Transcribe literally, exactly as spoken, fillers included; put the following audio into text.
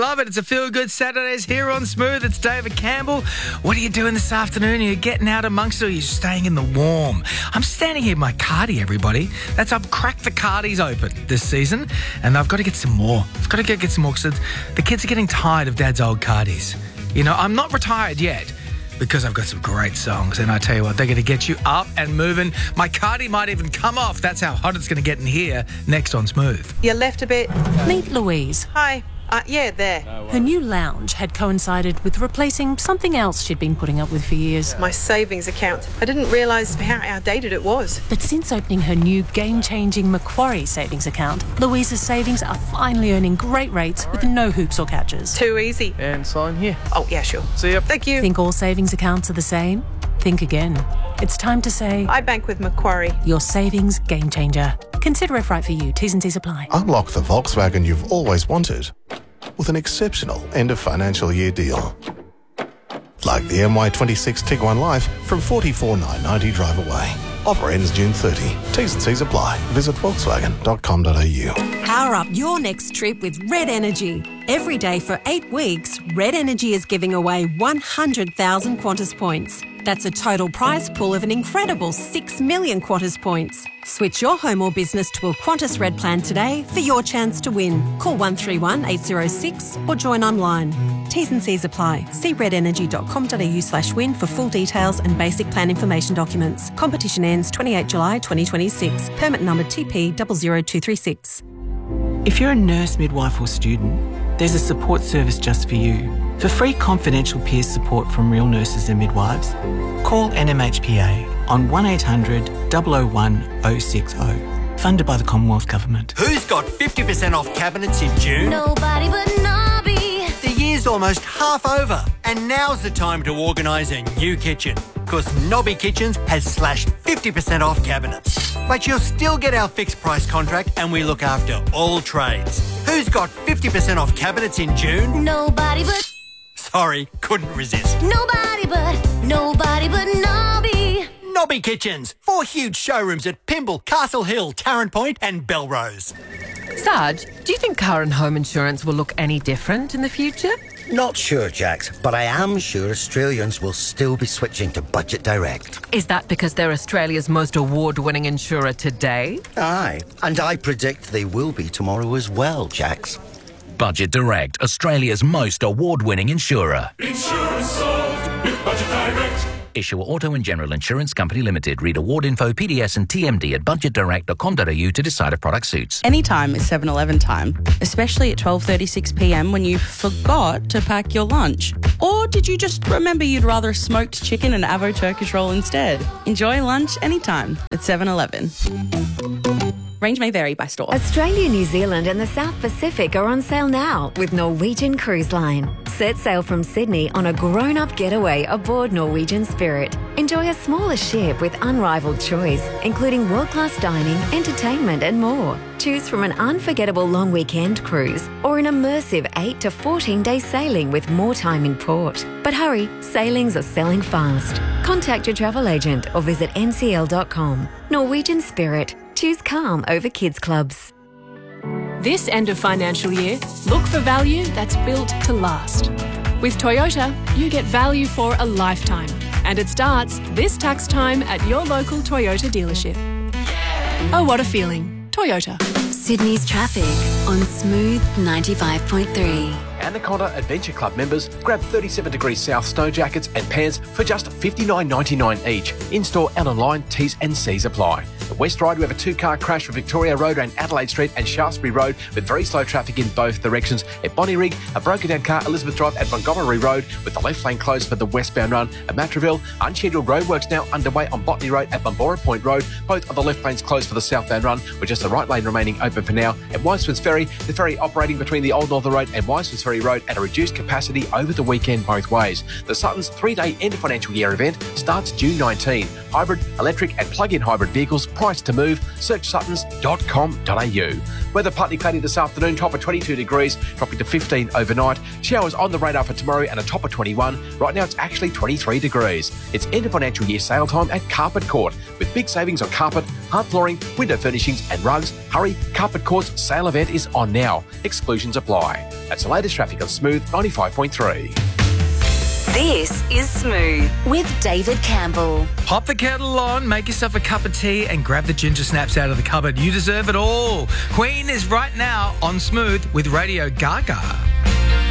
love it. It's a Feel Good Saturdays here on Smooth. It's David Campbell. What are you doing this afternoon? Are you getting out amongst it, or are you staying in the warm? I'm standing here with my cardi, everybody. That's I've cracked the cardis open this season, and I've got to get some more. I've got to get, get some more because the kids are getting tired of Dad's old cardis. You know, I'm not retired yet, because I've got some great songs, and I tell you what, they're going to get you up and moving. My cardi might even come off. That's how hot it's going to get in here next on Smooth. You left a bit. Meet Louise. Hi. Uh, yeah, there. Her new lounge had coincided with replacing something else she'd been putting up with for years. My savings account. I didn't realise how outdated it was. But since opening her new game-changing Macquarie savings account, Louise's savings are finally earning great rates with no hoops or catches. Too easy. And sign here. Oh, yeah, sure. See ya. Thank you. Think all savings accounts are the same? Think again. It's time to say... I bank with Macquarie. Your savings game changer. Consider if right for you. T's and C's apply. Unlock the Volkswagen you've always wanted with an exceptional end of financial year deal. Like the M Y twenty-six Tiguan Life from forty-four thousand nine hundred ninety drive away. Offer ends June thirtieth. T's and C's apply. Visit volkswagen dot com dot a u. Power up your next trip with Red Energy. Every day for eight weeks, Red Energy is giving away one hundred thousand Qantas points. That's a total prize pool of an incredible six million Qantas points. Switch your home or business to a Qantas Red plan today for your chance to win. Call one three one eight zero six or join online. T's and C's apply. See red energy dot com dot a u slash win for full details and basic plan information documents. Competition ends twenty-eighth July twenty twenty-six. Permit number T P zero zero two three six. If you're a nurse, midwife or student, there's a support service just for you. For free confidential peer support from real nurses and midwives, call N M H P A on one eight hundred, double oh one, oh six oh. Funded by the Commonwealth Government. Who's got fifty percent off cabinets in June? Nobody but Nobby. The year's almost half over, and now's the time to organise a new kitchen. Because Nobby Kitchens has slashed fifty percent off cabinets. But you'll still get our fixed price contract, and we look after all trades. Who's got fifty percent off cabinets in June? Nobody but... Sorry, couldn't resist. Nobody but, nobody but Nobby. Nobby Kitchens. Four huge showrooms at Pymble, Castle Hill, Tarrant Point and Belrose. Sarge, do you think car and home insurance will look any different in the future? Not sure, Jax, but I am sure Australians will still be switching to Budget Direct. Is that because they're Australia's most award-winning insurer today? Aye, and I predict they will be tomorrow as well, Jax. Budget Direct, Australia's most award-winning insurer. Insurance solved with Budget Direct. Issuer Auto and General Insurance Company Limited. Read award info, P D S and T M D at budget direct dot com dot a u to decide if product suits. Anytime is seven eleven time, especially at twelve thirty-six p m when you forgot to pack your lunch. Or did you just remember you'd rather a smoked chicken and avo Turkish roll instead? Enjoy lunch anytime at seven eleven. Range may vary by store. Australia, New Zealand and the South Pacific are on sale now with Norwegian Cruise Line. Set sail from Sydney on a grown-up getaway aboard Norwegian Spirit. Enjoy a smaller ship with unrivaled choice, including world-class dining, entertainment and more. Choose from an unforgettable long weekend cruise or an immersive eight to fourteen day sailing with more time in port. But hurry, sailings are selling fast. Contact your travel agent or visit n c l dot com. Norwegian Spirit. Choose calm over kids clubs. This end of financial year, look for value that's built to last. With Toyota, you get value for a lifetime. And it starts this tax time at your local Toyota dealership. Oh, what a feeling. Toyota. Sydney's traffic on Smooth ninety-five point three. Anaconda Adventure Club members grab thirty-seven degrees south snow jackets and pants for just fifty-nine ninety-nine each. In-store and online, T's and C's apply. At West Ryde, we have a two-car crash from Victoria Road and Adelaide Street and Shaftesbury Road with very slow traffic in both directions. At Bonnyrigg, a broken-down car, Elizabeth Drive at Montgomery Road with the left lane closed for the westbound run. At Matraville, unscheduled roadworks now underway on Botany Road at Bombora Point Road. Both of the left lanes closed for the southbound run with just the right lane remaining open for now. At Wiseford's Ferry, the ferry operating between the Old Northern Road and Wiseford's Ferry Road at a reduced capacity over the weekend both ways. The Suttons three-day end of financial year event starts June nineteenth. Hybrid, electric and plug-in hybrid vehicles priced Price to move, search suttons dot com dot a u. Weather partly cloudy this afternoon, top of twenty-two degrees, dropping to fifteen overnight. Showers on the radar for tomorrow and a top of twenty-one. Right now it's actually twenty-three degrees. It's end of financial year sale time at Carpet Court with big savings on carpet, hard flooring, window furnishings and rugs. Hurry, Carpet Court's sale event is on now. Exclusions apply. That's the latest traffic on Smooth ninety-five point three. This is Smooth with David Campbell. Pop the kettle on, make yourself a cup of tea and grab the ginger snaps out of the cupboard. You deserve it all. Queen is right now on Smooth with Radio Gaga.